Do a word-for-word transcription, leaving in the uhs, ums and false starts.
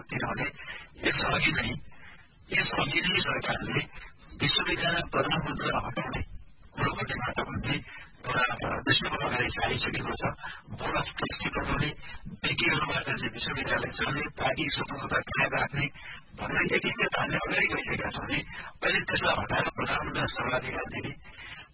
किनभने यसअघि नै यसअघि नै सरकारले विश्वविद्यालय प्रधानमन्त्रीलाई हटाउने कुरोपट्टिबाट पनि एउटा दृष्टिकोण अगाडि सारिसकेको छ। बोर्ड अफ ट्रस्टी बनाउने, विज्ञहरूबाट चाहिँ विश्वविद्यालय चल्ने, पार्टी स्वतन्त्रता कायम राख्ने भन्ने एक स्टेप हामीले अगाडि गइसकेका छौँ भने अहिले त्यसलाई हटाएर प्रधानमन्त्रीलाई सर्वाधिकार दिने